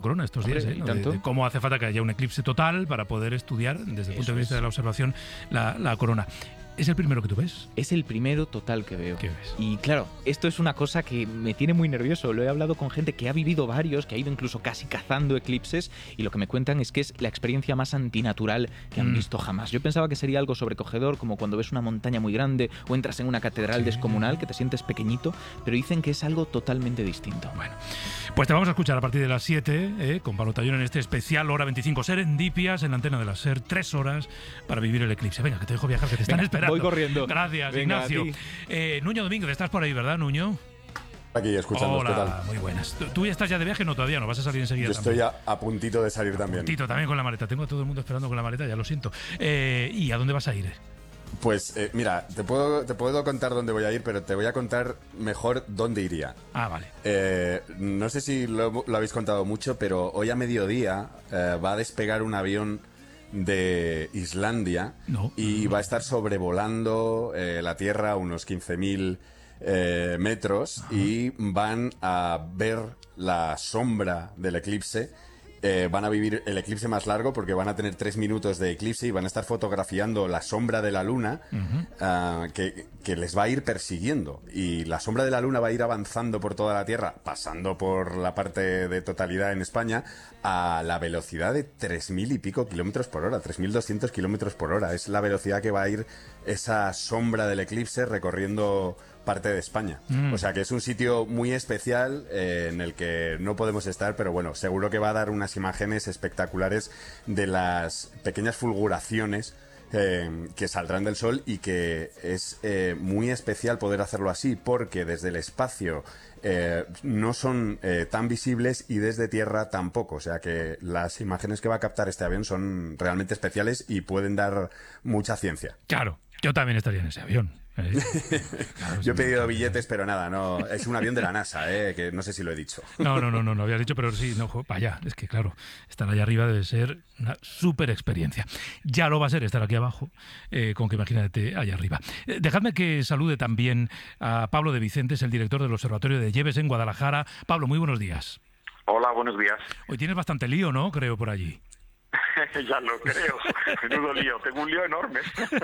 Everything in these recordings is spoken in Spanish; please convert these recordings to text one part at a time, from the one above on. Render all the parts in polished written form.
corona estos días, ¿Y tanto? de cómo hace falta que haya un eclipse total para poder estudiar desde el punto de vista de la observación la corona. ¿Es el primero que tú ves? Es el primero total que veo. ¿Qué ves? Y claro, esto es una cosa que me tiene muy nervioso. Lo he hablado con gente que ha vivido varios, que ha ido incluso casi cazando eclipses, y lo que me cuentan es que es la experiencia más antinatural que han visto jamás. Yo pensaba que sería algo sobrecogedor, como cuando ves una montaña muy grande o entras en una catedral descomunal, que te sientes pequeñito, pero dicen que es algo totalmente distinto. Bueno, pues te vamos a escuchar a partir de las 7, con Pablo Tallón en este especial Hora 25 Serendipias en la antena de la SER, 3 horas para vivir el eclipse. Venga, que te dejo viajar, que te están esperando. Voy corriendo. Gracias, Venga, Ignacio. Nuño Domínguez, estás por ahí, ¿verdad, Nuño? Aquí escuchando. Hola, ¿qué tal? muy buenas. ¿Tú ya estás ya de viaje? No, todavía no, vas a salir enseguida. Yo estoy a puntito de salir también. Puntito, también con la maleta. Tengo a todo el mundo esperando con la maleta, ya lo siento. ¿Y a dónde vas a ir? Pues mira, te puedo contar dónde voy a ir, pero te voy a contar mejor dónde iría. Ah, vale. No sé si lo habéis contado mucho, pero hoy a mediodía va a despegar un avión de Islandia y va a estar sobrevolando la Tierra a unos 15.000 metros. Ajá. Y van a ver la sombra del eclipse. Van a vivir el eclipse más largo porque van a tener 3 minutos de eclipse y van a estar fotografiando la sombra de la luna, que les va a ir persiguiendo. Y la sombra de la luna va a ir avanzando por toda la Tierra, pasando por la parte de totalidad en España, a la velocidad de 3.000 y pico kilómetros por hora, 3.200 kilómetros por hora. Es la velocidad que va a ir esa sombra del eclipse recorriendo parte de España. O sea que es un sitio muy especial en el que no podemos estar, pero bueno, seguro que va a dar unas imágenes espectaculares de las pequeñas fulguraciones que saldrán del Sol, y que es muy especial poder hacerlo así, porque desde el espacio no son tan visibles y desde tierra tampoco. O sea que las imágenes que va a captar este avión son realmente especiales y pueden dar mucha ciencia. Claro, yo también estaría en ese avión. Claro, yo he pedido billetes, pero nada, no, es un avión de la NASA, que no sé si lo he dicho. No había dicho, pero sí, no, vaya, es que claro, estar allá arriba debe ser una súper experiencia. Ya lo va a ser estar aquí abajo, con que imagínate allá arriba. Dejadme que salude también a Pablo de Vicentes, el director del Observatorio de Lleves en Guadalajara. Pablo, muy buenos días. Hola, buenos días. Hoy tienes bastante lío, ¿no? Creo, por allí. Ya lo creo, menudo lío, tengo un lío enorme.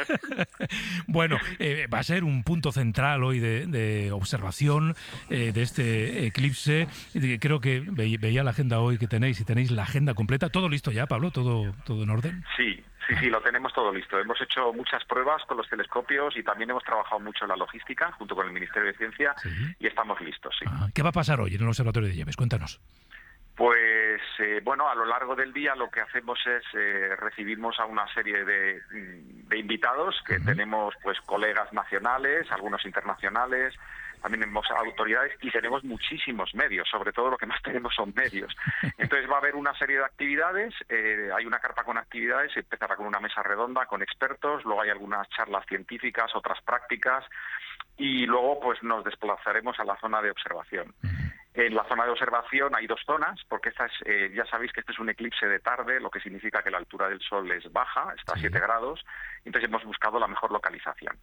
Bueno, va a ser un punto central hoy de observación de este eclipse. Creo que veía la agenda hoy que tenéis, y tenéis la agenda completa. ¿Todo listo ya, Pablo? ¿Todo en orden? Sí, lo tenemos todo listo. Hemos hecho muchas pruebas con los telescopios y también hemos trabajado mucho en la logística junto con el Ministerio de Ciencia. ¿Sí? Y estamos listos, sí. ¿Qué va a pasar hoy en el Observatorio de Lleves? Cuéntanos. Pues bueno, a lo largo del día lo que hacemos es recibimos a una serie de invitados que tenemos, pues colegas nacionales, algunos internacionales, también tenemos autoridades y tenemos muchísimos medios, sobre todo lo que más tenemos son medios. Entonces va a haber una serie de actividades, hay una carpa con actividades, empezará con una mesa redonda con expertos, luego hay algunas charlas científicas, otras prácticas, y luego pues nos desplazaremos a la zona de observación. En la zona de observación hay 2 zonas, porque esta es, ya sabéis que este es un eclipse de tarde, lo que significa que la altura del Sol es baja, está a 7 grados, entonces hemos buscado la mejor localización.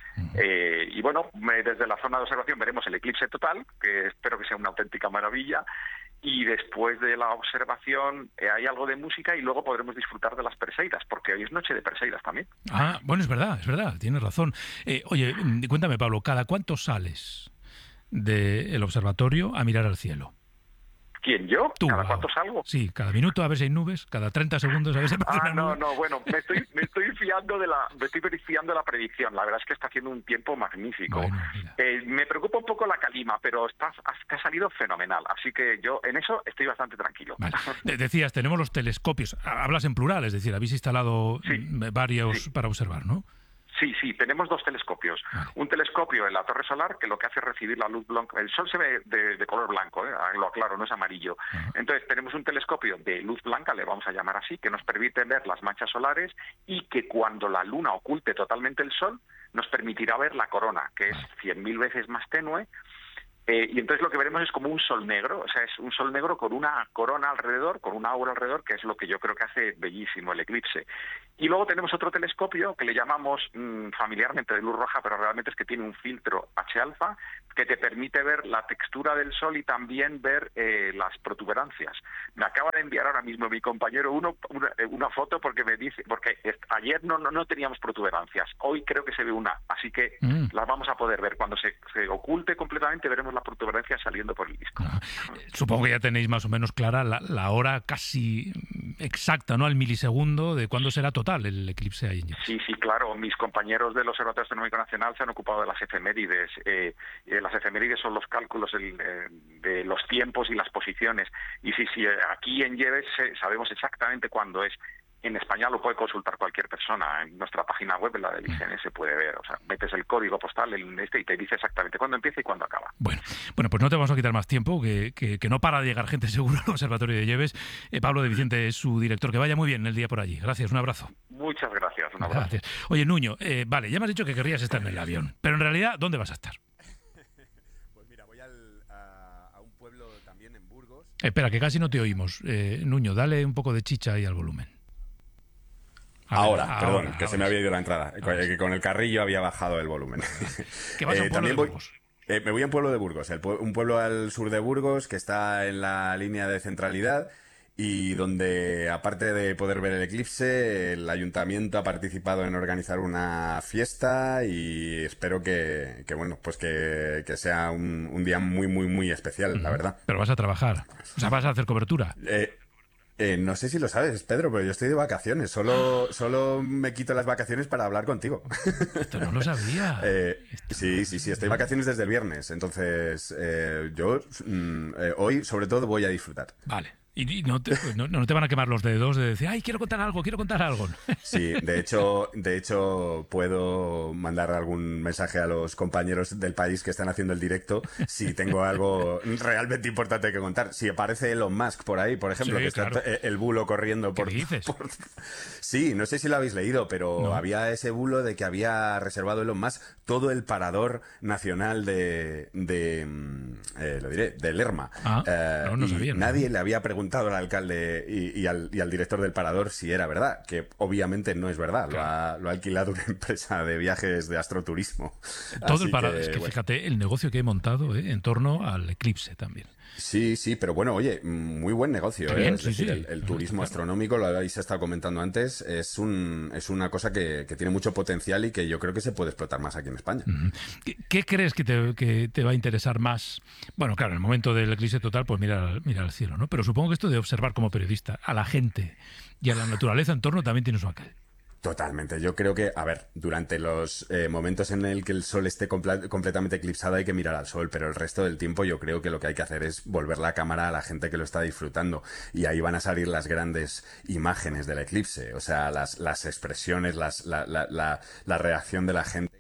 Y bueno, desde la zona de observación veremos el eclipse total, que espero que sea una auténtica maravilla, y después de la observación hay algo de música y luego podremos disfrutar de las Perseidas, porque hoy es noche de Perseidas también. Ah, bueno, es verdad, tienes razón. Oye, cuéntame, Pablo, ¿cada cuánto sales del observatorio a mirar al cielo? ¿Quién, yo? Tú, ¿Cada cuánto salgo? Sí, cada minuto a ver si hay nubes, cada 30 segundos a ver si aparece una nube. No, bueno, me estoy fiando de la predicción. La verdad es que está haciendo un tiempo magnífico. Bueno, me preocupa un poco la calima, pero te ha salido fenomenal. Así que yo en eso estoy bastante tranquilo. Vale. Decías, tenemos los telescopios. Hablas en plural, es decir, habéis instalado varios para observar, ¿no? Sí, tenemos 2 telescopios. Un telescopio en la torre solar, que lo que hace es recibir la luz blanca. El Sol se ve de color blanco, lo aclaro, no es amarillo. Entonces tenemos un telescopio de luz blanca, le vamos a llamar así, que nos permite ver las manchas solares, y que cuando la Luna oculte totalmente el Sol, nos permitirá ver la corona, que es 100.000 veces más tenue. Y entonces lo que veremos es como un sol negro, o sea, es un sol negro con una corona alrededor, con una aura alrededor, que es lo que yo creo que hace bellísimo el eclipse. Y luego tenemos otro telescopio que le llamamos familiarmente de luz roja, pero realmente es que tiene un filtro H-alfa, que te permite ver la textura del sol y también ver las protuberancias. Me acaba de enviar ahora mismo mi compañero una foto porque me dice, porque ayer no teníamos protuberancias, hoy creo que se ve una, así que las vamos a poder ver. Cuando se oculte completamente veremos la protuberancia saliendo por el disco. Supongo que ya tenéis más o menos clara la hora casi exacta, ¿no? Al milisegundo de cuándo será total el eclipse ahí. Sí, claro. Mis compañeros del Observatorio Astronómico Nacional se han ocupado de las efemérides. Las efemérides son los cálculos de los tiempos y las posiciones. Y sí, aquí en Lleves sabemos exactamente cuándo es. En España lo puede consultar cualquier persona. En nuestra página web, en la del IGN, se puede ver. O sea, metes el código postal y te dice exactamente cuándo empieza y cuándo acaba. Bueno, pues no te vamos a quitar más tiempo, que no para de llegar gente seguro al Observatorio de Lleves. Pablo de Vicente es su director. Que vaya muy bien el día por allí. Gracias, un abrazo. Muchas gracias, un abrazo. Gracias. Oye, Nuño, vale, ya me has dicho que querrías estar en el avión, pero en realidad, ¿dónde vas a estar? Pues mira, voy a un pueblo también en Burgos. Espera, que casi no te oímos. Nuño, dale un poco de chicha ahí al volumen. Ahora, se me había ido la entrada. Que con el carrillo había bajado el volumen. ¿Qué vas a un pueblo de Burgos? Me voy a un pueblo de Burgos, un pueblo al sur de Burgos que está en la línea de centralidad y donde, aparte de poder ver el eclipse, el ayuntamiento ha participado en organizar una fiesta y espero que sea un día muy, muy, muy especial, la verdad. Pero vas a trabajar, o sea, vas a hacer cobertura. No sé si lo sabes, Pedro, pero yo estoy de vacaciones. Solo me quito las vacaciones para hablar contigo. Esto no lo sabía. Sí, estoy de vacaciones desde el viernes. Entonces, yo hoy, sobre todo, voy a disfrutar. Vale. Y no te van a quemar los dedos de decir, ¡ay, quiero contar algo! Sí, de hecho, puedo mandar algún mensaje a los compañeros del país que están haciendo el directo si tengo algo realmente importante que contar. Si aparece Elon Musk por ahí, por ejemplo, sí, que claro. está el bulo corriendo por... ¿Qué dices? Sí, no sé si lo habéis leído, pero había ese bulo de que había reservado Elon Musk todo el parador nacional de Lerma. No sabía. Nadie le había preguntado al alcalde y al director del parador si era verdad, que obviamente no es verdad. Claro. Lo ha alquilado una empresa de viajes de astroturismo. Todo el parador. Es que fíjate el negocio que he montado en torno al eclipse también. Sí, pero bueno, oye, muy buen negocio. Bien, es decir, el turismo astronómico, lo habéis estado comentando antes, es una cosa que tiene mucho potencial y que yo creo que se puede explotar más aquí en España. ¿Qué crees que te va a interesar más? Bueno, claro, en el momento del eclipse total, pues mira al cielo, ¿no? Pero supongo que esto de observar como periodista a la gente y a la naturaleza en torno también tiene su aquel. Totalmente. Yo creo que, durante los momentos en el que el sol esté completamente eclipsado hay que mirar al sol, pero el resto del tiempo yo creo que lo que hay que hacer es volver la cámara a la gente que lo está disfrutando y ahí van a salir las grandes imágenes del eclipse, o sea, las expresiones, la reacción de la gente.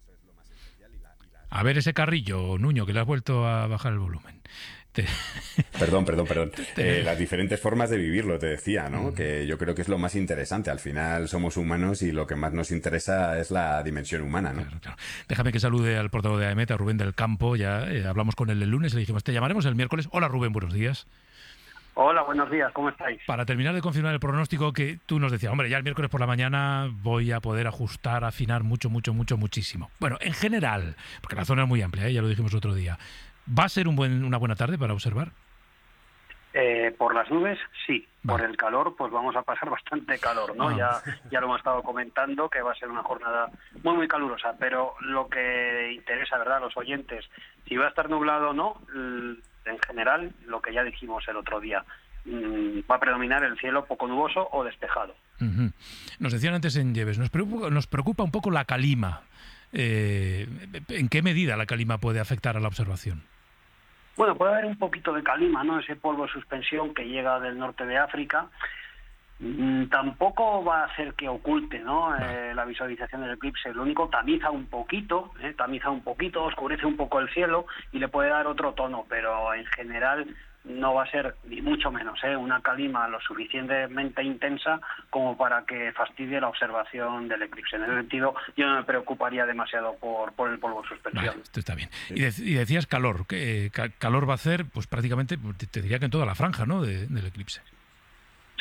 A ver ese carrillo, Nuño, que le has vuelto a bajar el volumen. Perdón. Las diferentes formas de vivirlo, te decía, ¿no? Que yo creo que es lo más interesante. Al final somos humanos y lo que más nos interesa es la dimensión humana, ¿no? Claro. Déjame que salude al portavoz de AEMET, a Rubén del Campo. Ya hablamos con él el lunes y le dijimos, te llamaremos el miércoles. Hola, Rubén, buenos días. Hola, buenos días, ¿cómo estáis? Para terminar de confirmar el pronóstico que tú nos decías, hombre, ya el miércoles por la mañana voy a poder ajustar, afinar muchísimo. Bueno, en general, porque la zona es muy amplia, ya lo dijimos otro día, ¿va a ser una buena tarde para observar? Por las nubes, sí. Vale. Por el calor, pues vamos a pasar bastante calor, ¿no? Ya lo hemos estado comentando, que va a ser una jornada muy calurosa, pero lo que interesa, ¿verdad?, a los oyentes, si va a estar nublado o no, en general, lo que ya dijimos el otro día, va a predominar el cielo poco nuboso o despejado. Nos decían antes en Lleves, nos preocupa un poco la calima. ¿En qué medida la calima puede afectar a la observación? Bueno, puede haber un poquito de calima, ¿no? Ese polvo de suspensión que llega del norte de África. Tampoco va a hacer que oculte, ¿no? La visualización del eclipse. Lo único, tamiza un poquito, oscurece un poco el cielo y le puede dar otro tono, pero en general no va a ser, ni mucho menos, una calima lo suficientemente intensa como para que fastidie la observación del eclipse. En ese sentido, yo no me preocuparía demasiado por el polvo de suspensión. Vale, esto está bien. Y decías calor. Calor va a hacer, pues prácticamente, te diría que en toda la franja, ¿no?, del eclipse.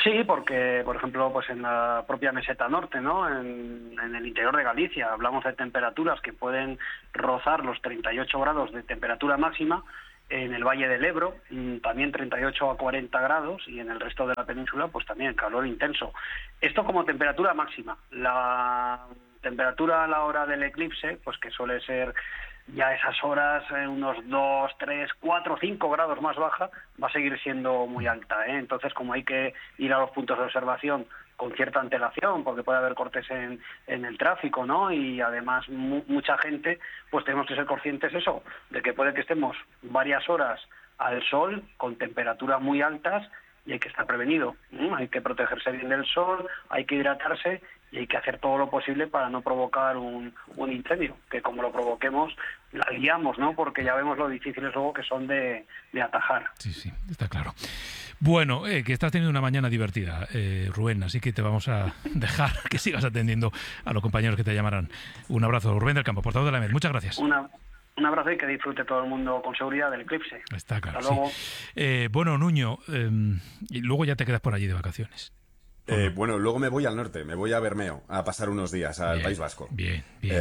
Sí, porque, por ejemplo, pues en la propia meseta norte, ¿no? En el interior de Galicia, hablamos de temperaturas que pueden rozar los 38 grados de temperatura máxima. En el Valle del Ebro, también 38 a 40 grados, y en el resto de la península, pues también calor intenso. Esto como temperatura máxima. La temperatura a la hora del eclipse, pues que suele ser ya esas horas, unos 2, 3, 4, 5 grados más baja, va a seguir siendo muy alta, ¿eh? Entonces, como hay que ir a los puntos de observación con cierta antelación, porque puede haber cortes en el tráfico, ¿no? Y además mucha gente, pues tenemos que ser conscientes eso, de que puede que estemos varias horas al sol con temperaturas muy altas y hay que estar prevenido. Hay que protegerse bien del sol, hay que hidratarse y hay que hacer todo lo posible para no provocar un incendio, que como lo provoquemos, la liamos, ¿no? Porque ya vemos lo difíciles luego que son de atajar. Sí, está claro. Bueno, que estás teniendo una mañana divertida, Rubén, así que te vamos a dejar que sigas atendiendo a los compañeros que te llamarán. Un abrazo, Rubén del Campo, portavoz de la EMET. Muchas gracias. Un abrazo y que disfrute todo el mundo con seguridad del eclipse. Está claro. Hasta luego. Sí. Bueno, Nuño, y luego ya te quedas por allí de vacaciones. Bueno, luego me voy al norte, me voy a Bermeo a pasar unos días al País Vasco. Bien.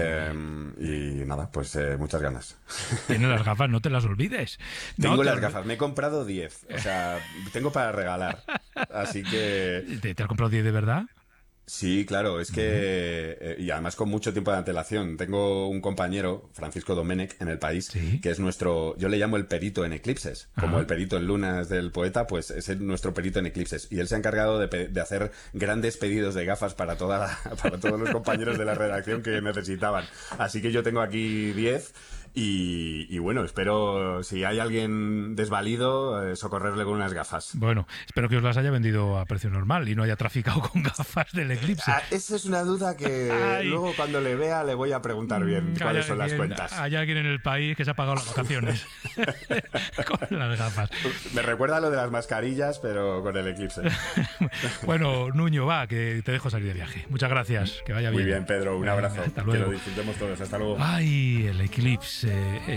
Y nada, pues muchas ganas. Tienes las gafas, no te las olvides. Tengo las gafas, me he comprado 10, o sea, tengo para regalar, así que... ¿Te has comprado 10 de verdad? Sí, claro, es que, y además con mucho tiempo de antelación, tengo un compañero, Francisco Domenech, en El País, ¿Sí? que es nuestro, yo le llamo el perito en eclipses, como el perito en lunas del poeta, pues es nuestro perito en eclipses, y él se ha encargado de hacer grandes pedidos de gafas para todos los compañeros de la redacción que necesitaban, así que yo tengo aquí 10, y bueno, espero, si hay alguien desvalido, socorrerle con unas gafas. Bueno, espero que os las haya vendido a precio normal y no haya traficado con gafas del eclipse. Esa es una duda que luego cuando le vea le voy a preguntar bien cuáles son las cuentas. Hay alguien en el país que se ha pagado las vacaciones con las gafas. Me recuerda lo de las mascarillas, pero con el eclipse. Bueno, Nuño, va, que te dejo salir de viaje. Muchas gracias, que vaya bien. Muy bien, Pedro, un abrazo. Hasta luego. Que lo disfrutemos todos, hasta luego. Ay, el eclipse.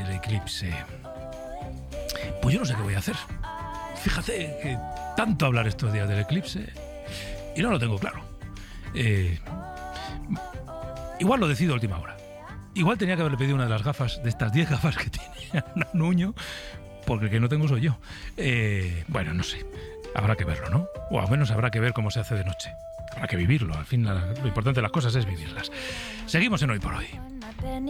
Pues yo no sé qué voy a hacer. Fíjate que tanto hablar estos días del eclipse y no lo tengo claro. Igual lo decido a última hora. Igual tenía que haberle pedido una de las gafas, de estas 10 gafas que tiene Nuño, porque el que no tengo soy yo. Bueno, no sé. Habrá que verlo, ¿no? O al menos habrá que ver cómo se hace de noche. Habrá que vivirlo. Al fin, lo importante de las cosas es vivirlas. Seguimos en Hoy por Hoy.